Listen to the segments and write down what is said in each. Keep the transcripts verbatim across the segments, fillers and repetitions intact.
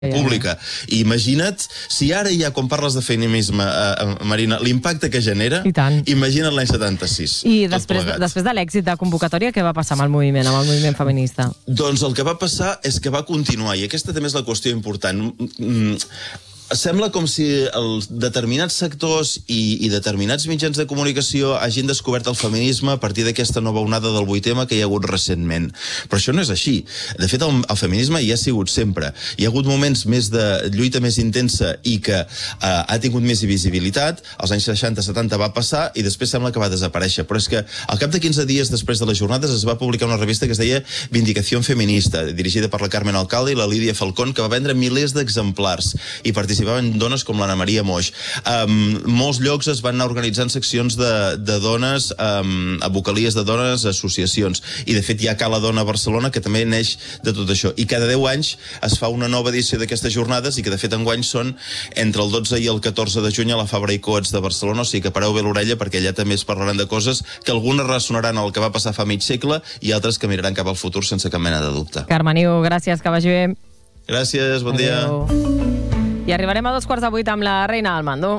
pública. I imagina't, si ara ja, quan parles de feminisme, eh, Marina, l'impacte que genera, imagina't l'any setanta-sis. I després, després de l'èxit de convocatòria, què va passar amb el moviment, amb el moviment feminista? Doncs el que va passar és que va continuar, i aquesta també és la qüestió important. Sembla com si els determinats sectors i, i determinats mitjans de comunicació hagin descobert el feminisme a partir d'aquesta nova onada del vuit eme que hi ha hagut recentment. Però això no és així. De fet, el, el feminisme hi ha sigut sempre. Hi ha hagut moments més de lluita més intensa i que eh, ha tingut més visibilitat. Als anys seixanta setanta va passar i després sembla que va desaparèixer. Però és que al cap de quinze dies després de les jornades es va publicar una revista que es deia Vindicación Feminista, dirigida per la Carmen Alcalde i la Lídia Falcón, que va vendre milers d'exemplars i participaven dones com l'Anna Maria Moix. Um, molts llocs es van anar organitzant seccions de, de dones, um, a vocalies de dones, associacions. I de fet hi ha Cala Dona a Barcelona, que també neix de tot això. I cada deu anys es fa una nova edició d'aquestes jornades i que de fet enguany són entre el dotze i el catorze de juny a la Fabra i Coats de Barcelona, o sigui que pareu bé l'orella perquè allà també es parlaran de coses que algunes ressonaran al que va passar fa mig segle i altres que miraran cap al futur sense cap mena de dubte. Carme Niu, gràcies, que vagi bé. Gràcies, bon dia. I arribarem a dos quarts de vuit amb la Reina del Mando.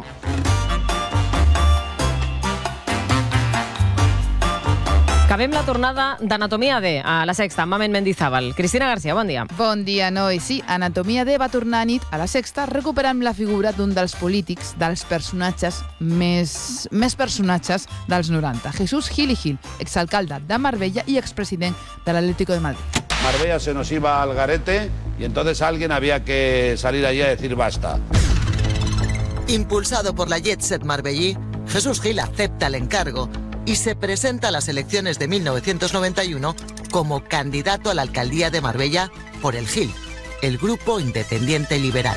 Acabem la tornada d'Anatomia D a La Sexta, amb Mamen Mendizábal. Cristina García, bon dia. Bon dia, noi. Sí, Anatomia D va tornar a nit a La Sexta recuperant la figura d'un dels polítics, dels personatges més, més personatges dels noranta. Jesús Gil i Gil, exalcalde de Marbella i expresident de l'Atlético de Madrid. Marbella se nos iba al garete y entonces alguien había que salir allí a decir basta. Impulsado por la Jet Set marbellí, Jesús Gil acepta el encargo y se presenta a las elecciones de mil novecientos noventa y uno como candidato a la alcaldía de Marbella por el Gil, el grupo independiente liberal.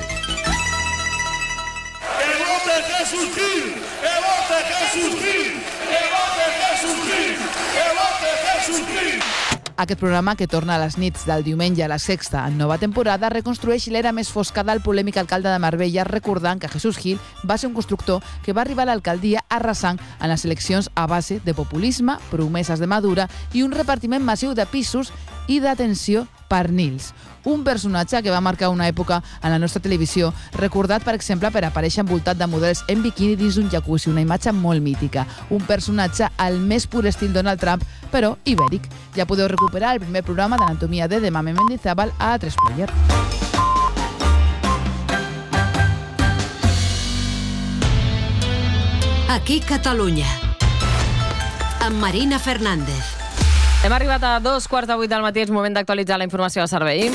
¡Que vote Jesús Gil! ¡Que vote Jesús Gil! ¡Que vote Jesús Gil! ¡Que vote Jesús Gil! Aquest programa, que torna a les nits del diumenge a La Sexta en nova temporada, reconstrueix l'era més fosca del polèmic alcalde de Marbella, recordant que Jesús Gil va ser un constructor que va arribar a l'alcaldia arrasant en les eleccions a base de populisme, promeses de Madura i un repartiment massiu de pisos i d'atenció pernils. Un personatge que va marcar una època en la nostra televisió, recordat, per exemple, per aparèixer envoltat de models en biquini dins d'un jacuzzi, una imatge molt mítica. Un personatge al més pur estil Donald Trump, però ibèric. Ja podeu recuperar el primer programa d'Anatomia D de Mamen Mendizábal a A tres Player. Aquí Catalunya, amb Marina Fernández. Hem arribat a dos quarts de vuit del matí, és moment d'actualitzar la informació de servei.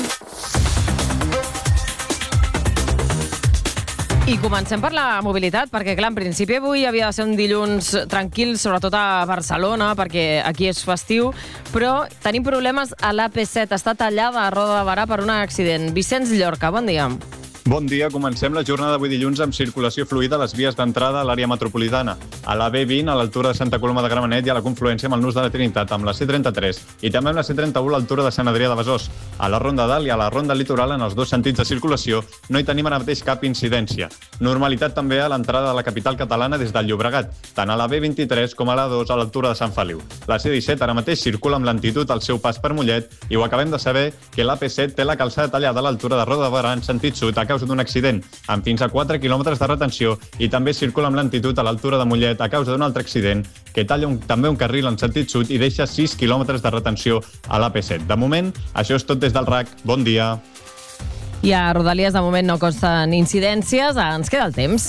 I comencem per la mobilitat, perquè clar, en principi avui havia de ser un dilluns tranquil, sobretot a Barcelona, perquè aquí és festiu, però tenim problemes a l'A P set. Està tallada a Roda de Barà per un accident. Vicenç Llorca, bon dia. Bon dia, comencem la jornada d'avui dilluns amb circulació fluida a les vies d'entrada a l'àrea metropolitana. A la B vint, a l'altura de Santa Coloma de Gramenet, i a la confluència amb el Nus de la Trinitat, amb la C trenta-tres, i també amb la C trenta-u a l'altura de Sant Adrià de Besòs. A la Ronda Dalt i a la Ronda Litoral, en els dos sentits de circulació, no hi tenim ara mateix cap incidència. Normalitat també a l'entrada de la capital catalana des del Llobregat, tant a la B vint-i-tres com a la dos a l'altura de Sant Feliu. La C disset ara mateix circula amb lentitud al seu pas per Mollet, i ho acabem de saber que l'A P set té la calçada tallada a l'altura de Roda de Barà en sentit sud a causa d'un accident, amb fins a quatre quilòmetres de retenció, i també circula amb lentitud a l'altura de Mollet a causa d'un altre accident que talla un, també un carril en sentit sud i deixa sis quilòmetres de retenció a l'A P set. De moment, això és tot des del R A C. Bon dia. I a Rodalies de moment no consten incidències, ens queda el temps.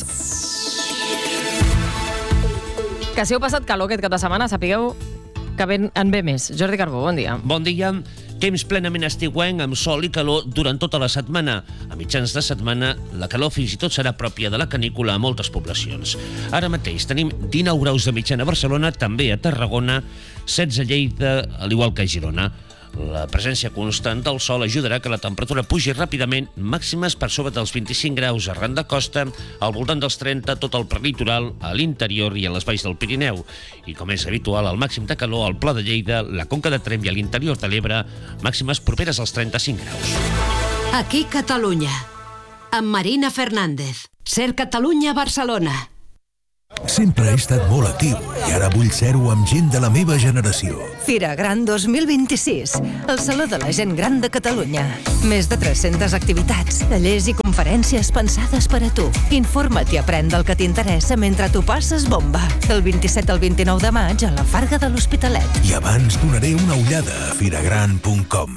Que si heu passat calor aquest cap de setmana, sapigueu que ben, en ve més. Jordi Carbó, bon dia. Bon dia. Temps plenament estiuenc, amb sol i calor durant tota la setmana. A mitjans de setmana, la calor fins i tot serà pròpia de la canícula a moltes poblacions. Ara mateix tenim dinou graus de mitjana a Barcelona, també a Tarragona, setze a Lleida, al igual que a Girona. La presència constant del sol ajudarà que la temperatura pugi ràpidament, màximes per sobre dels vint-i-cinc graus arran de costa, al voltant dels trenta tot el prelitoral, a l'interior i a les valls del Pirineu. I com és habitual, el màxim de calor al Pla de Lleida, la Conca de Tremp i a l'interior de l'Ebre, màximes properes als trenta-cinc graus. Aquí Catalunya, amb Marina Fernández. Ser Catalunya, Barcelona. Sempre he estat molt actiu i ara vull ser-ho amb gent de la meva generació. Fira Gran dos mil vint-i-sis, el Saló de la Gent Gran de Catalunya. Més de tres-centes activitats, tallers i conferències pensades per a tu. Informa't i aprèn del que t'interessa mentre tu passes bomba. El vint-i-set al vint-i-nou de maig a la Farga de l'Hospitalet. I abans donaré una ullada a firagran punt com.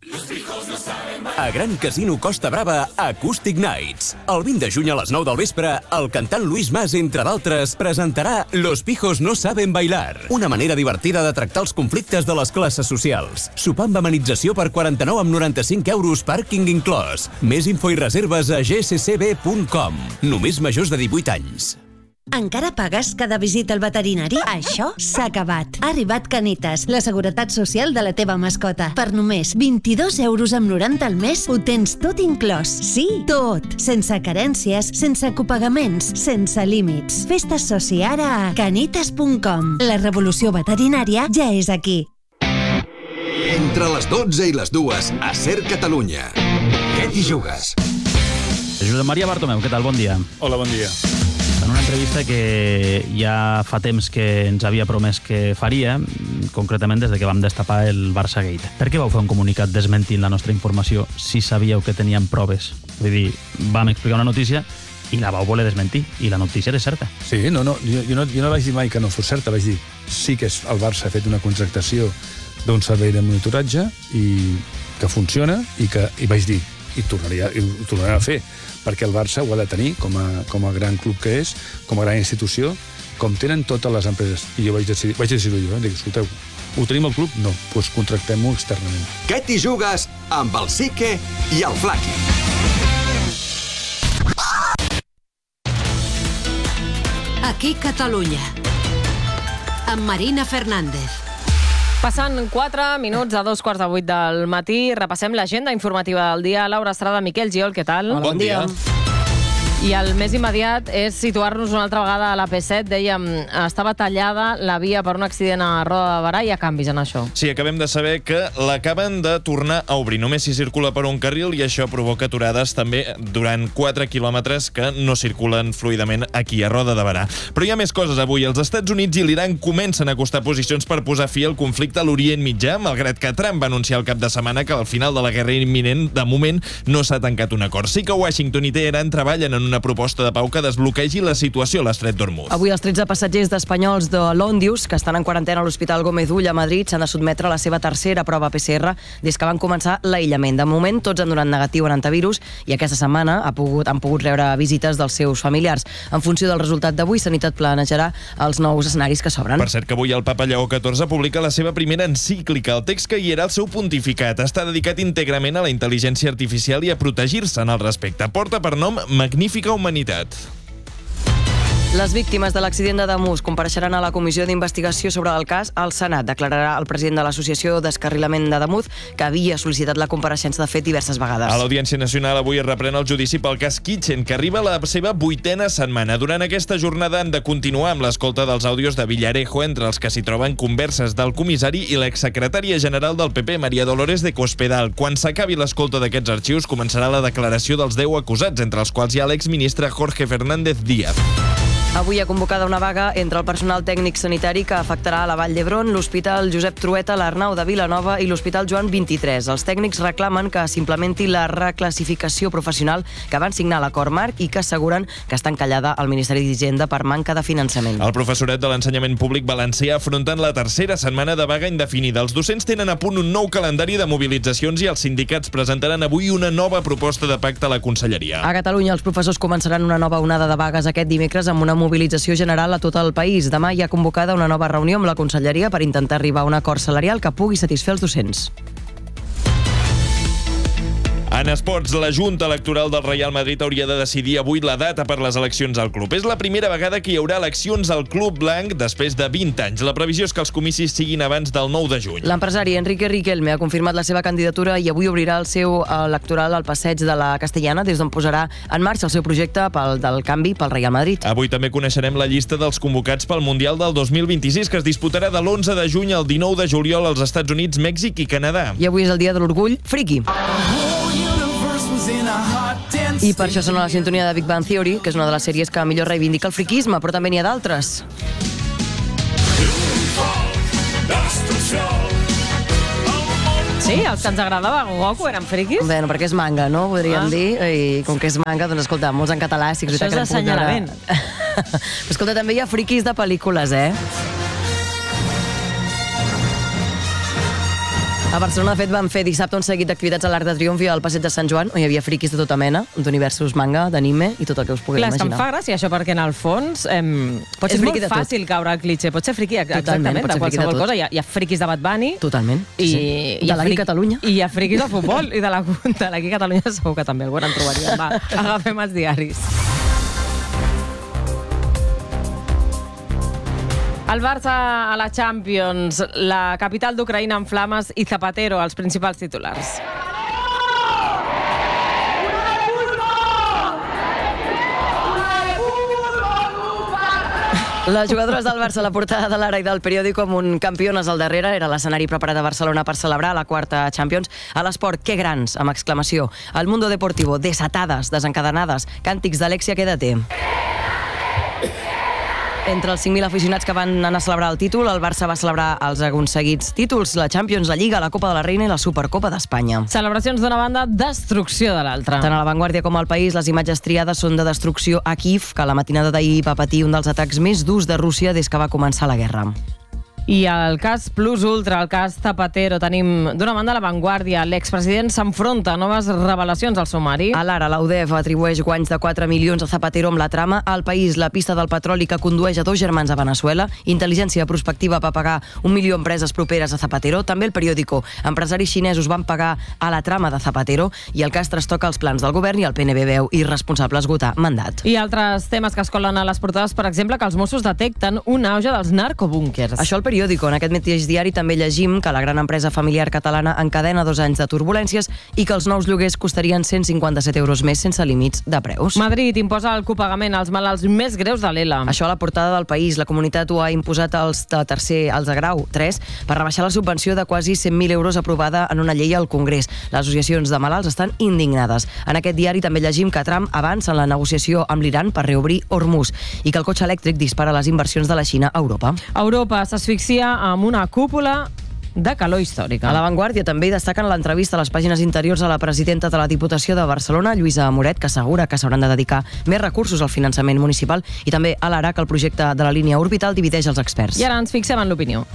A Gran Casino Costa Brava, Acoustic Nights. El vint de juny a les nou del vespre, el cantant Luis Mas, entre d'altres, presentarà Los pijos no saben bailar, una manera divertida de tractar els conflictes de les classes socials. Sopar amb amenització per quaranta-nou amb noranta-cinc euros, pàrquing inclòs. Més info i reserves a g c c b punt com. Només majors de divuit anys. Encara pagues cada visita al veterinari? Això s'ha acabat. Ha arribat Canitas, la seguretat social de la teva mascota. Per només vint-i-dos euros amb noranta al mes ho tens tot inclòs. Sí, tot. Sense carències, sense copagaments, sense límits. Fes-te soci ara a canitas punt com. La revolució veterinària ja és aquí. Entre les dotze i les dues, a Ser Catalunya. Què t'hi jugues? Josep Maria Bartomeu, què tal? Bon dia. Hola, bon dia. En una entrevista que ja fa temps que ens havia promès que faria, concretament des de que vam destapar el Barça Gate. Per què vau fer un comunicat desmentint la nostra informació si sabíeu que teníem proves? Vull dir, vam explicar una notícia i la vau voler desmentir, i la notícia era certa. Sí, no, no, jo, jo, no, jo no vaig dir mai que no fos certa, vaig dir sí que el Barça ha fet una contractació d'un servei de monitoratge i que funciona, i que i vaig dir, i tornaria, i ho tornarà a fer, perquè el Barça ho ha de tenir com a, com a gran club que és, com a gran institució, com tenen totes les empreses. I jo vaig decidir, vaig decidir jo, eh? Dic, escolteu, ho tenim al club? No, doncs contractem-ho externament. Què t'hi jugues amb el Sique i el Flaqui? Aquí Catalunya, amb Marina Fernández. Passant quatre minuts a dos quarts de vuit del matí, repassem l'agenda informativa del dia. Laura Estrada, Miquel Giol, què tal? Hola, bon dia. I el més immediat és situar-nos una altra vegada a l'A P set. Dèiem, estava tallada la via per un accident a Roda de Berà. Hi ha canvis en això. Sí, acabem de saber que l'acaben de tornar a obrir. Només s'hi circula per un carril i això provoca aturades també durant quatre quilòmetres que no circulen fluidament aquí a Roda de Berà. Però hi ha més coses avui. Els Estats Units i l'Iran comencen a acostar posicions per posar fi al conflicte a l'Orient Mitjà, malgrat que Trump va anunciar el cap de setmana que al final de la guerra imminent, de moment, no s'ha tancat un acord. Sí que Washington i Teheran treballen en una proposta de pau que desbloquegi la situació a l'Estret d'Hormuz. Avui els tretze passatgers d'espanyols de l'Ondius, que estan en quarantena a l'Hospital Gómez Ull a Madrid, s'han de sotmetre a la seva tercera prova P C R des que van començar l'aïllament. De moment, tots han donat negatiu en antivirus i aquesta setmana ha pogut, han pogut rebre visites dels seus familiars. En funció del resultat d'avui, Sanitat planejarà els nous escenaris que s'obren. Per cert, que avui el papa Lleó catorze publica la seva primera encíclica. El text que hi era el seu pontificat està dedicat íntegrament a la intel·ligència artificial i a protegir-se en el respecte. Porta per nom Magnífica Humanitat. Les víctimes de l'accident de Damus compareixeran a la comissió d'investigació sobre el cas al Senat. Declararà el president de l'Associació d'Escarrilament de Damus, que havia sol·licitat la compareixença de fet diverses vegades. A l'Audiència Nacional avui es reprèn el judici pel cas Kitchen, que arriba a la seva vuitena setmana. Durant aquesta jornada han de continuar amb l'escolta dels àudios de Villarejo, entre els que s'hi troben converses del comissari i l'exsecretària general del P P, María Dolores de Cospedal. Quan s'acabi l'escolta d'aquests arxius, començarà la declaració dels deu acusats, entre els quals hi ha l'exministre Jorge Fernández Díaz. Avui ha convocada una vaga entre el personal tècnic sanitari que afectarà a la Vall d'Hebron, l'Hospital Josep Trueta, l'Arnau de Vilanova i l'Hospital Joan vint-i-tres. Els tècnics reclamen que s'implementi la reclassificació professional que van signar a l'acord marc i que asseguren que està encallada al Ministeri d'Hisenda per manca de finançament. El professorat de l'ensenyament públic valencià afronten la tercera setmana de vaga indefinida. Els docents tenen a punt un nou calendari de mobilitzacions i els sindicats presentaran avui una nova proposta de pacte a la Conselleria. A Catalunya, els professors començaran una nova onada de vagues aquest dimecres amb una mobilització general a tot el país. Demà hi ha convocada una nova reunió amb la Conselleria per intentar arribar a un acord salarial que pugui satisfer els docents. En esports, la Junta Electoral del Real Madrid hauria de decidir avui la data per les eleccions al club. És la primera vegada que hi haurà eleccions al Club Blanc després de vint anys. La previsió és que els comicis siguin abans del nou de juny. L'empresari Enrique Riquelme ha confirmat la seva candidatura i avui obrirà el seu electoral al passeig de la Castellana, des d'on posarà en marxa el seu projecte pel, del canvi pel Real Madrid. Avui també coneixerem la llista dels convocats pel Mundial del dos mil vint-i-sis, que es disputarà de l'onze de juny al dinou de juliol als Estats Units, Mèxic i Canadà. I avui és el dia de l'orgull friki. in a hot den I per això sona la sintonia de Big Bang Theory, que és una de les sèries que millor reivindica el friquisme, però també n'hi ha d'altres. Sí, els que ens agradava Goku eren friquis? Bueno, perquè és manga, no? Podríem Ah. dir. I com que és manga, doncs escolta, molts en català, sí que és Això veritat és que no puc veure- assenyalament. Però escolta, també hi ha friquis de pel·lícules, eh? A Barcelona, de fet, van fer dissabte un seguit d'activitats a l'Arc de Triomf i al Passeig de Sant Joan, on hi havia friquis de tota mena, d'universos manga, d'anime i tot el que us pugueu Clar, és que em imaginar. fa gràcia això, perquè en el fons em... Pot ser és friqui molt de tot. fàcil caure al clitxé. Pot ser friqui, Totalment, exactament, pot de ser friqui de qualsevol tot. cosa. Hi ha, hi ha friquis de Bad Bunny. Totalment, I, sí. i De ha l'Aquí friqui- Catalunya. I hi ha friquis de futbol i de la de l'Aquí Catalunya segur que també algú en trobaríem. Va, agafem els diaris. El Barça a la Champions, la capital d'Ucraïna en flames i Zapatero, els principals titulars. Les jugadores del Barça a la portada de l'Ara i del periòdico amb un campiones al darrere era l'escenari preparat a Barcelona per celebrar la quarta Champions. A l'esport, que grans, amb exclamació. Al Mundo Deportivo, desatades, desencadenades, càntics d'Alexia Quédate. Entre els cinc mil aficionats que van anar a celebrar el títol, el Barça va celebrar els aconseguits títols, la Champions, la Lliga, la Copa de la Reina i la Supercopa d'Espanya. Celebracions d'una banda, destrucció de l'altra. Tant a La Vanguardia com al País, les imatges triades són de destrucció a Kiev, que la matinada d'ahir va patir un dels atacs més durs de Rússia des que va començar la guerra. I el cas Plus Ultra, el cas Zapatero, tenim d'una banda La Vanguardia. L'expresident s'enfronta a noves revelacions al sumari. A l'Ara, la U D E F atribueix guanys de quatre milions a Zapatero amb la trama. Al País, la pista del petroli que condueix a dos germans a Venezuela. Intel·ligència prospectiva va pagar un milió a empreses properes a Zapatero. També el periòdico. Empresaris xinesos van pagar a la trama de Zapatero. I el cas trastoca els plans del govern i el P N B veu irresponsable esgotar mandat. I altres temes que es colen a les portades, per exemple, que els Mossos detecten un auge dels narcobúnkers. Això el periòdico. En aquest mateix diari també llegim que la gran empresa familiar catalana encadena dos anys de turbulències i que els nous lloguers costarien cent cinquanta-set euros més sense límits de preus. Madrid imposa el copagament als malalts més greus de l'E L A. Això a la portada del País. La comunitat ho ha imposat als de tercer, als de grau tres, per rebaixar la subvenció de quasi cent mil euros aprovada en una llei al Congrés. Les associacions de malalts estan indignades. En aquest diari també llegim que Trump avança en la negociació amb l'Iran per reobrir Hormuz i que el cotxe elèctric dispara les inversions de la Xina a Europa. Europa s'asfixia amb una cúpula de calor històrica. A La Vanguardia també hi destaquen l'entrevista a les pàgines interiors a la presidenta de la Diputació de Barcelona, Lluïsa Moret, que assegura que s'hauran de dedicar més recursos al finançament municipal, i també a l'Ara que el projecte de la línia orbital divideix els experts. I ara ens fixem en l'opinió.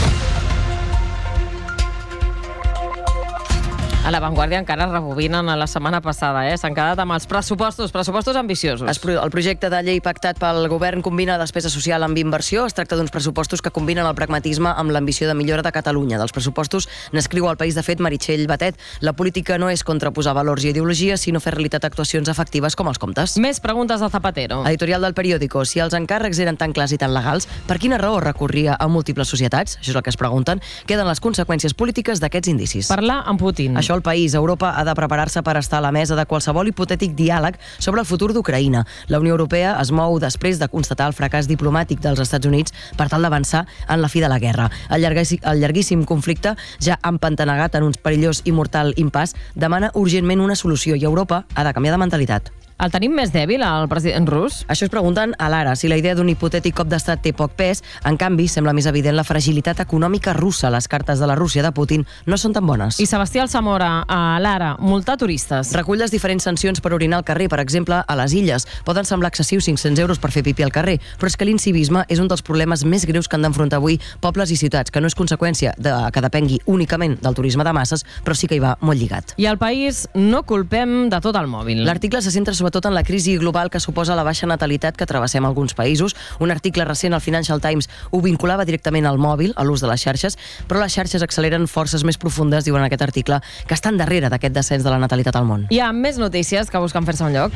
A La Vanguardia encara rebobinen a la setmana passada, eh? S'han quedat amb els pressupostos, pressupostos ambiciosos. El projecte de llei pactat pel govern combina despesa social amb inversió. Es tracta d'uns pressupostos que combinen el pragmatisme amb l'ambició de millora de Catalunya. Dels pressupostos n'escriu al País, de fet, Meritxell Batet. La política no és contraposar valors i ideologies, sinó fer realitat actuacions efectives com els comptes. Més preguntes a Zapatero. Editorial del periòdico. Si els encàrrecs eren tan clars i tan legals, per quina raó recorria a múltiples societats? Això és el que es pregunten. Queden les conseqüències polítiques d'aquests indicis. Parlar amb Putin. Això el País. Europa ha de preparar-se per estar a la mesa de qualsevol hipotètic diàleg sobre el futur d'Ucraïna. La Unió Europea es mou després de constatar el fracàs diplomàtic dels Estats Units per tal d'avançar en la fi de la guerra. El, llarguíssim, el llarguíssim conflicte, ja empantanegat en un perillós i mortal impàs, demana urgentment una solució i Europa ha de canviar de mentalitat. El tenim més dèbil, el president rus? Això es pregunten a l'Ara. Si la idea d'un hipotètic cop d'estat té poc pes, en canvi, sembla més evident la fragilitat econòmica russa. Les cartes de la Rússia de Putin no són tan bones. I Sebastià Alsamora, a l'Ara, multar turistes. Recull les diferents sancions per orinar al carrer. Per exemple, a les Illes. Poden semblar excessius cinc-cents euros per fer pipí al carrer, però és que l'incivisme és un dels problemes més greus que han d'enfrontar avui pobles i ciutats, que no és conseqüència de que depengui únicament del turisme de masses, però sí que hi va molt lligat. I al País no culpem de tot el mòbil. L'article se centra sobretot en la crisi global que suposa la baixa natalitat que travessem alguns països. Un article recent al Financial Times ho vinculava directament al mòbil, a l'ús de les xarxes, però les xarxes acceleren forces més profundes, diuen en aquest article, que estan darrere d'aquest descens de la natalitat al món. Hi ha més notícies que busquen fer-se un lloc.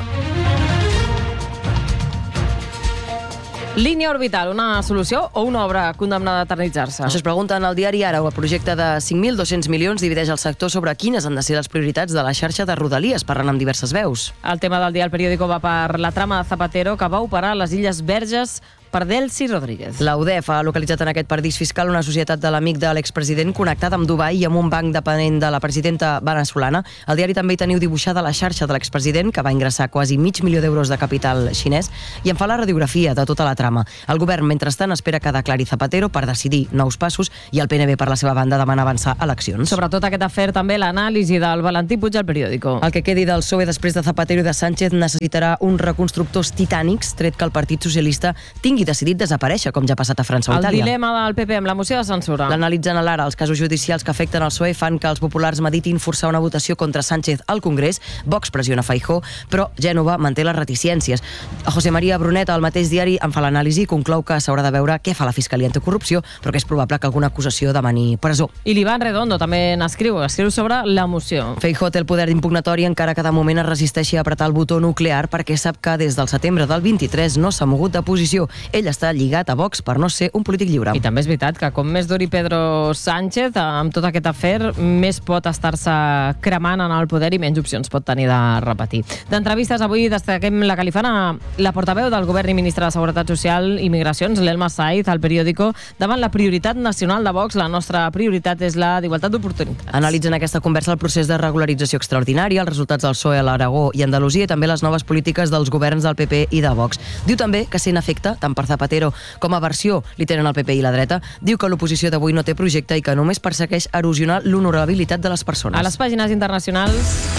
Línia orbital, una solució o una obra condemnada a eternitzar-se? Això es pregunta en el diari Ara. El projecte de cinc mil dos-cents milions divideix el sector sobre quines han de ser les prioritats de la xarxa de Rodalies, parlant amb diverses veus. El tema del dia al periòdico va per la trama de Zapatero, que va operar a les Illes Verges per Delcy Rodríguez. La U D E F ha localitzat en aquest paradís fiscal una societat de l'amic de l'expresident connectada amb Dubai i amb un banc dependent de la presidenta veneçolana. Al diari també hi teniu dibuixada la xarxa de l'expresident, que va ingressar quasi mig milió d'euros de capital xinès, i en fa la radiografia de tota la trama. El govern, mentrestant, espera que declari Zapatero per decidir nous passos i el P N B, per la seva banda, demana avançar eleccions. Sobretot aquest afer, també l'anàlisi del Valentí Puig al periòdico. El que quedi del P S O E després de Zapatero i de Sánchez necessitarà uns reconstructors titànics, tret que el Partit Socialista tingui decidit desaparèixer, com ja ha passat a França o El Itàlia. dilema del P P amb la moció de censura. L'analitzen a l'ara. Els casos judicials que afecten el P S O E fan que els populars meditin forçar una votació contra Sánchez al Congrés. Vox pressiona Feijóo, però Gènova manté les reticències. José María Brunet, al mateix diari, en fa l'anàlisi i conclou que s'haurà de veure què fa la Fiscalia Anticorrupció, però que és probable que alguna acusació demani presó. I l'Ivan Redondo també n'escriu, escriu sobre la moció. Feijóo té el poder d'impugnatori, encara que de moment es resisteixi a apretar el botó nuclear perquè sap que des del setembre del vint-i-tres no s'ha mogut de posició. Ell està lligat a Vox per no ser un polític lliure. I també és veritat que com més duri Pedro Sánchez, amb tot aquest afer, més pot estar-se cremant en el poder i menys opcions pot tenir de repetir. D'entrevistes avui destaquem la califana, la portaveu del govern i ministre de Seguretat Social i Migracions, l'Elma Saiz, al periòdico, davant la prioritat nacional de Vox, la nostra prioritat és la d'igualtat d'oportunitats. Analitzen aquesta conversa el procés de regularització extraordinària, els resultats del P S O E a l'Aragó i Andalusia i també les noves polítiques dels governs del P P i de Vox. Diu també que sent efecte, tant per Zapatero com a versió li tenen el P P i la dreta. Diu que l'oposició d'avui no té projecte i que només persegueix erosionar l'honorabilitat de les persones. A les pàgines internacionals...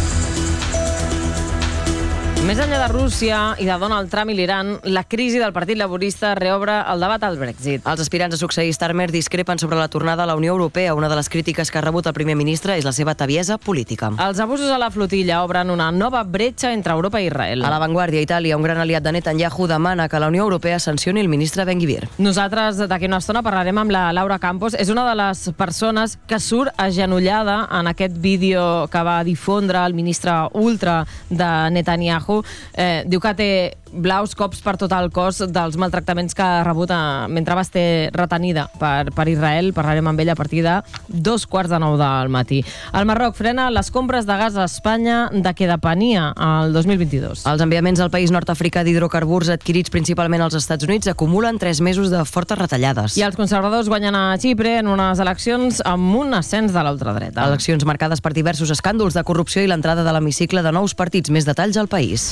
Més enllà de Rússia i de Donald Trump i l'Iran, la crisi del Partit Laborista reobre el debat al Brexit. Els aspirants a succeir Starmer discrepen sobre la tornada a la Unió Europea. Una de les crítiques que ha rebut el primer ministre és la seva taviesa política. Els abusos a la flotilla obren una nova bretxa entre Europa i Israel. A La Vanguardia, Itàlia, un gran aliat de Netanyahu demana que la Unió Europea sancioni el ministre Ben-Gvir. Nosaltres d'aquí una estona parlarem amb la Laura Campos. És una de les persones que surt agenollada en aquest vídeo que va difondre el ministre ultra de Netanyahu. Eh, diu que té blaus cops per tot el cos dels maltractaments que ha rebut a, mentre va estar retenida per, per Israel. Parlarem amb ella a partir de dos quarts de nou del matí. El Marroc frena les compres de gas a Espanya de què depenia el dos mil vint-i-dos. Els enviaments al país nord-africà d'hidrocarburs adquirits principalment als Estats Units acumulen tres mesos de fortes retallades. I els conservadors guanyen a Xipre en unes eleccions amb un ascens de l'ultradreta. Eleccions marcades per diversos escàndols de corrupció i l'entrada de l'hemicicle de nous partits. Més detalls al país.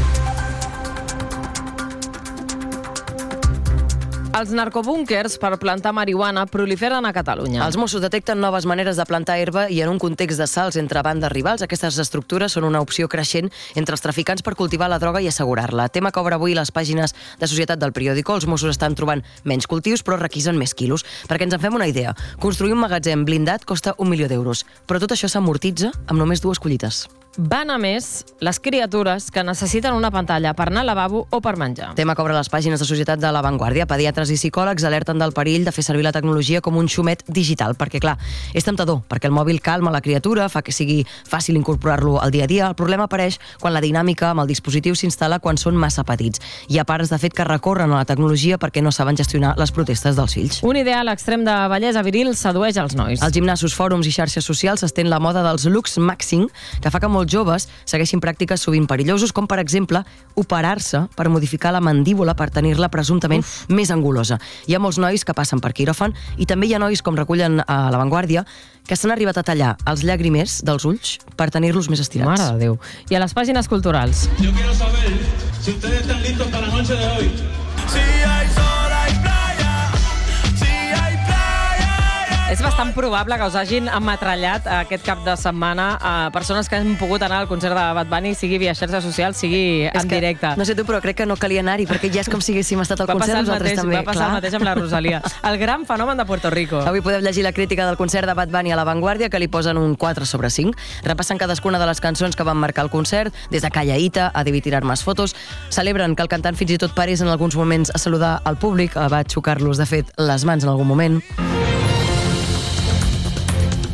Els narcobúnkers per plantar marihuana proliferen a Catalunya. Els Mossos detecten noves maneres de plantar herba i en un context de salts entre bandes rivals, aquestes estructures són una opció creixent entre els traficants per cultivar la droga i assegurar-la. Tema que obre avui les pàgines de Societat del periòdico. Els Mossos estan trobant menys cultius però requisen més quilos. Perquè ens en fem una idea, construir un magatzem blindat costa un milió d'euros, però tot això s'amortitza amb només dues collites. Van a més les criatures que necessiten una pantalla per anar al lavabo o per menjar. Tema que obre les pàgines de Societat de La Vanguardia. Pediatres i psicòlegs alerten del perill de fer servir la tecnologia com un xumet digital, perquè, clar, és temptador, perquè el mòbil calma la criatura, fa que sigui fàcil incorporar-lo al dia a dia. El problema apareix quan la dinàmica amb el dispositiu s'instal·la quan són massa petits. Hi ha pares, de fet, que recorren a la tecnologia perquè no saben gestionar les protestes dels fills. Un ideal extrem de bellesa viril sedueix els nois. Als gimnasos, fòrums i xarxes socials s'estén la moda dels looks maxing, que fa que molts joves segueixin pràctiques sovint perillosos, com per exemple operar-se per modificar la mandíbula per tenir-la presumptament Uf. més angulosa. Hi ha molts nois que passen per quiròfan i també hi ha nois, com recullen a La Vanguardia, que s'han arribat a tallar els llagrimers dels ulls per tenir-los més estirats. Mare de Déu. I a les pàgines culturals. Yo quiero saber si ustedes están listos para la noche de hoy. Si hay sol, hay playa. Si hay playa. És bastant probable que us hagin ametrallat aquest cap de setmana a persones que han pogut anar al concert de Bad Bunny, sigui via xarxes socials, sigui És en que, directe. No sé tu, però crec que no calia anar-hi, perquè ja és com si haguéssim estat al Va concert passar el nosaltres mateix, també. va passar clar. el mateix amb la Rosalia. El gran fenomen de Puerto Rico. Avui podeu llegir la crítica del concert de Bad Bunny a La Vanguardia, que li posen un quatre sobre cinc. Repassen cadascuna de les cançons que van marcar el concert, des de Callaíta a Debí tirar más fotos. Celebren que el cantant fins i tot parés en alguns moments a saludar al públic, va xocar-los, de fet, les mans en algun moment.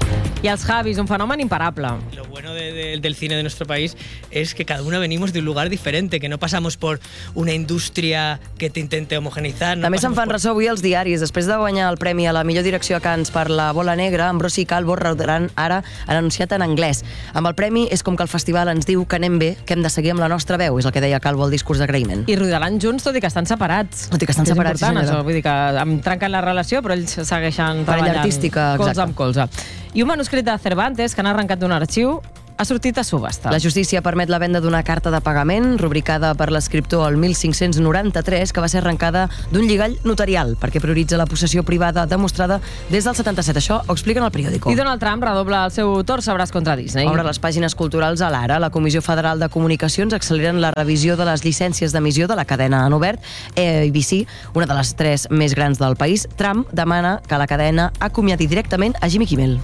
I els Javis, un fenomen imparable. Lo bueno de, de, del cine de nuestro país es que cada uno venimos de un lugar diferente, que no pasamos por una industria que te intente homogeneizar. No També se'n fan por... ressò avui els diaris. Després de guanyar el premi a la millor direcció a Cannes per La Bola Negra, Ambrosi i Calvo rodaran ara han anunciat en anglès. Amb el premi és com que el festival ens diu que anem bé, que hem de seguir amb la nostra veu, és el que deia Calvo al discurs d'agraïment. I rodaran junts, tot i que estan separats. Tot i que estan és separats, important, sí, això. Vull dir que em trenquen la relació, però ells segueixen Parella treballant artística, colze exacte. amb colze. I un manuscrit de Cervantes, que han arrencat d'un arxiu, ha sortit a subhasta. La justícia permet la venda d'una carta de pagament rubricada per l'escriptor el mil cinc-cents noranta-tres, que va ser arrencada d'un lligall notarial perquè prioritza la possessió privada demostrada des del setanta-set. Això ho explica en el periòdico. I Donald Trump redobla el seu torcebràs contra Disney. Obre les pàgines culturals a l'Ara. La Comissió Federal de Comunicacions acceleren la revisió de les llicències d'emissió de la cadena en obert A B C, una de les tres més grans del país. Trump demana que la cadena acomiadi directament a Jimmy Kimmel.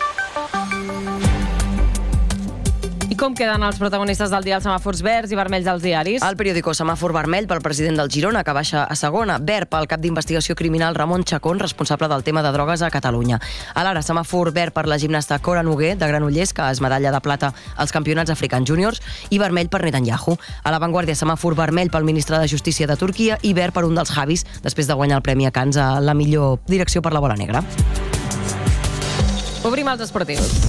I com queden els protagonistes del dia als semàfors verds i vermells dels diaris? El periòdico semàfor vermell pel president del Girona, que baixa a segona. Verd pel cap d'investigació criminal Ramon Chacón, responsable del tema de drogues a Catalunya. A l'Ara, semàfor verd per la gimnasta Cora Noguer, de Granollers, que és medalla de plata als campionats africans júniors, i vermell per Netanyahu. A La Vanguardia, semàfor vermell pel ministre de Justícia de Turquia i verd per un dels Javis, després de guanyar el Premi a Cannes a la millor direcció per La Bola Negra. Obrim els esportius.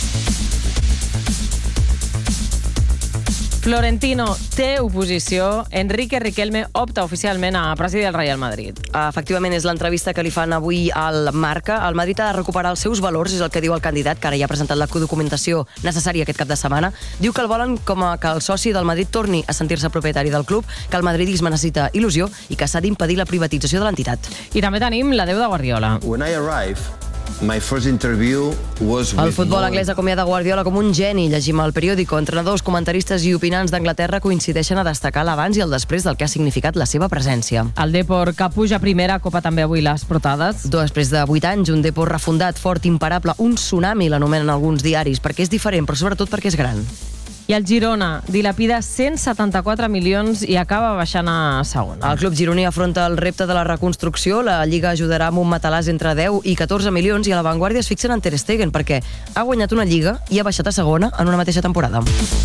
Florentino té oposició. Enrique Riquelme opta oficialment a presidir el Real Madrid. Efectivament, és l'entrevista que li fan avui al Marca. El Madrid ha de recuperar els seus valors, és el que diu el candidat, que ara ja ha presentat la documentació necessària aquest cap de setmana. Diu que el volen com a que el soci del Madrid torni a sentir-se propietari del club, que el madridisme necessita il·lusió i que s'ha d'impedir la privatització de l'entitat. I també tenim la Déu de Guardiola. When I arrived, my first interview was El with futbol Mo- anglès acomiada Guardiola com un geni, llegim al periòdico. Entrenadors, comentaristes i opinants d'Anglaterra coincideixen a destacar l'abans i el després del que ha significat la seva presència. El Depor, que puja primera, copa també avui les portades. Després de vuit anys, un Depor refundat, fort, imparable, un tsunami l'anomenen alguns diaris, perquè és diferent, però sobretot perquè és gran. I el Girona dilapida cent setanta-quatre milions i acaba baixant a segona. El club gironí afronta el repte de la reconstrucció. La Lliga ajudarà amb un matalàs entre deu i catorze milions i a la Vanguardia es fixen en Ter Stegen perquè ha guanyat una Lliga i ha baixat a segona en una mateixa temporada.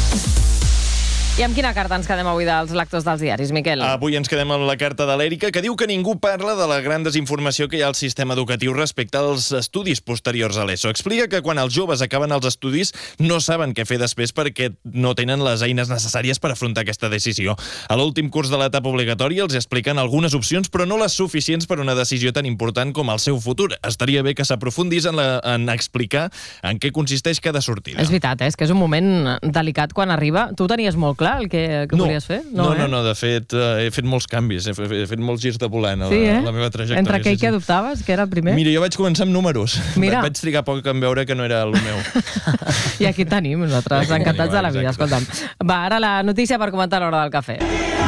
I amb quina carta ens quedem avui dels lectors dels diaris, Miquel? Avui ens quedem amb la carta de l'Èrica, que diu que ningú parla de la gran desinformació que hi ha al sistema educatiu respecte als estudis posteriors a l'ESO. Explica que quan els joves acaben els estudis no saben què fer després perquè no tenen les eines necessàries per afrontar aquesta decisió. A l'últim curs de l'etapa obligatòria els expliquen algunes opcions, però no les suficients per una decisió tan important com el seu futur. Estaria bé que s'aprofundís en, la, en explicar en què consisteix cada sortida. És veritat, eh? És que és un moment delicat quan arriba. Tu ho tenies molt clar, el que, que no, volies fer? No, no, eh? no, de fet, eh, he fet molts canvis, he fet, he fet molts girs de volant a la, Sí, eh? la meva trajectòria. Entre què i sí, què sí. adoptaves? Què era el primer? Mira, jo vaig començar amb números. Mira. Vaig trigar poc en veure que no era el meu. I aquí tenim, nosaltres, encantats de la vida, escolta'm. Va, ara la notícia per comentar a l'hora del cafè.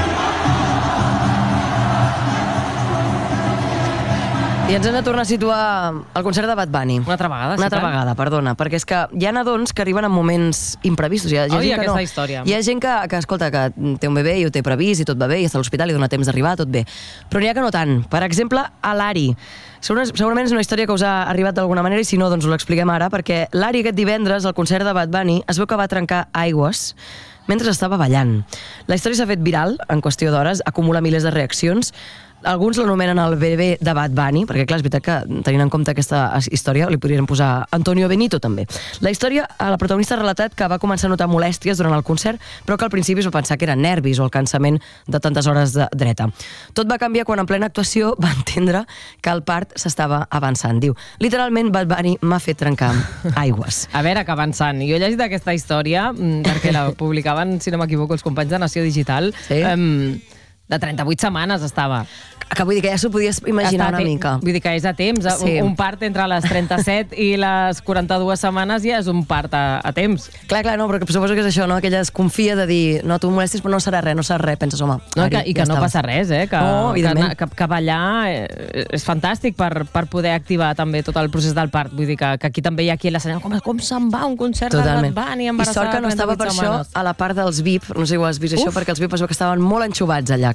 I ens hem de tornar a situar al concert de Bad Bunny. Una altra vegada, Una sí, altra tant. vegada, perdona, perquè és que hi ha nadons que arriben en moments imprevistos. Hi ha, hi ha Oi, gent que aquesta no. història. Hi ha gent que, que, escolta, que té un bebè i ho té previst i tot va bé, i està a l'hospital i dona temps d'arribar, tot bé. Però n'hi ha que no tant. Per exemple, a l'Ari. Segurament és una història que us ha arribat d'alguna manera i si no, doncs ho l'expliquem ara, perquè l'Ari aquest divendres, al concert de Bad Bunny, es veu que va trencar aigües mentre estava ballant. La història s'ha fet viral en qüestió d'hores, acumula milers de reaccions. Alguns l'anomenen el bebè de Bad Bunny, perquè clar, és veritat que tenint en compte aquesta història li podrien posar Antonio Benito també. La història, la protagonista ha relatat que va començar a notar molèsties durant el concert, però que al principi es va pensar que eren nervis o el cansament de tantes hores de dreta. Tot va canviar quan en plena actuació va entendre que el part s'estava avançant. Diu, literalment Bad Bunny m'ha fet trencar aigües. A veure, que avançant. Jo he llegit aquesta història mm, perquè la publicaven, si no m'equivoco, els companys de Nació Digital. Sí? Um, de trenta-vuit setmanes estava. Que vull dir que ja s'ho podies imaginar una mica. Vull dir que és a temps. Sí. Un, un part entre les trenta-set i les quaranta-dues setmanes ja és un part a, a temps. Clar, clar, no, però suposo que és això, no? Que ella es confia de dir, no, tu molestis, però no serà res, no serà res. Penses, home, No, Ari, que, I que ja no està. passa res, eh? Que, No, que, evidentment. que, que ballar eh, és fantàstic per, per poder activar també tot el procés del part. Vull dir que, que aquí també hi ha qui l'assenyala com, com se'n va un concert Totalment. de Bad Bunny I embarassada sort que no estava per trenta-vuit això setmanes. a la part dels V I P, no sé si ho has vist Uf. això, perquè els V I P es veu que estaven molt enxubats allà, que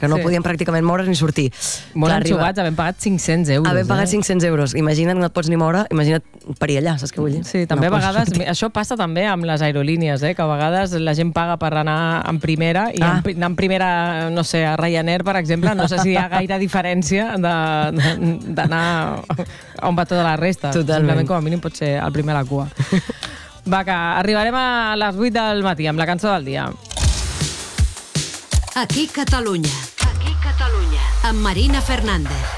que no Sí. podien pràcticament moure's ni sortir. Molt Clar, arriba- enxugats, havent pagat cinc-cents euros. Havent pagat eh? cinc-cents euros. Imagina't que no et pots ni moure, imagina't parir allà, saps què vull dir? Sí, també no a vegades, això passa també amb les aerolínies, eh, que a vegades la gent paga per anar en primera i Ah. en, pri- anar en primera, no sé, a Ryanair, per exemple, no sé si hi ha gaire diferència de- de- d'anar on va tota la resta. Totalment. Simplement, com a mínim, pot ser el primer a la cua. Va, que arribarem a les vuit del matí amb la cançó del dia. Aquí Catalunya. Aquí Catalunya. Amb Marina Fernández.